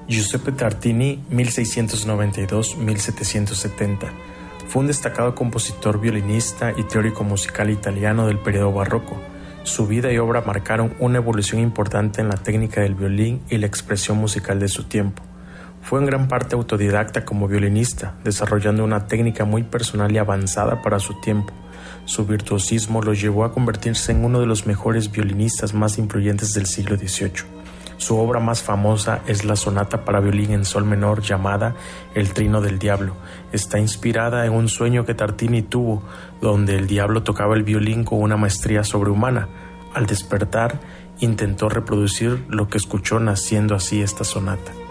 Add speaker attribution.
Speaker 1: Giuseppe Tartini, 1692-1770, fue un destacado compositor, violinista y teórico musical italiano del periodo barroco. Su vida y obra marcaron una evolución importante en la técnica del violín y la expresión musical de su tiempo. Fue en gran parte autodidacta como violinista, desarrollando una técnica muy personal y avanzada para su tiempo. Su virtuosismo lo llevó a convertirse en uno de los mejores violinistas más influyentes del siglo XVIII. Su obra más famosa es la sonata para violín en sol menor llamada El Trino del Diablo. Está inspirada en un sueño que Tartini tuvo, donde el diablo tocaba el violín con una maestría sobrehumana. Al despertar, intentó reproducir lo que escuchó, naciendo así esta sonata.